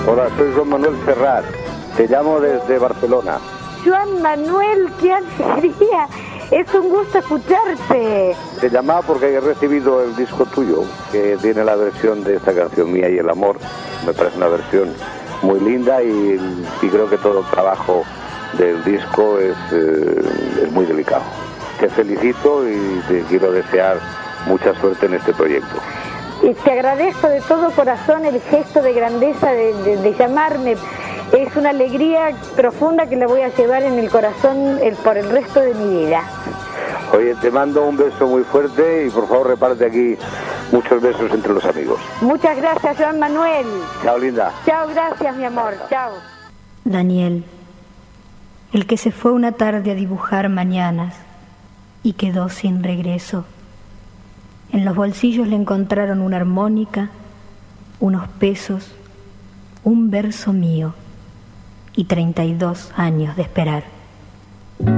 Hola, soy Juan Manuel Serrat. Te llamo desde Barcelona. Joan Manuel, qué alegría. Es un gusto escucharte. Te llamaba porque he recibido el disco tuyo, que tiene la versión de esta canción Mía y el amor. Me parece una versión muy linda y creo que todo el trabajo del disco es muy delicado. Te felicito y te quiero desear mucha suerte en este proyecto. Y te agradezco de todo corazón el gesto de grandeza de llamarme. Es una alegría profunda que la voy a llevar en el corazón por el resto de mi vida. Oye, te mando un beso muy fuerte y por favor reparte aquí muchos besos entre los amigos. Muchas gracias, Joan Manuel. Chao, linda. Chao, gracias, mi amor. Chao. Daniel, el que se fue una tarde a dibujar mañanas y quedó sin regreso. En los bolsillos le encontraron una armónica, unos pesos, un verso mío y 32 años de esperar.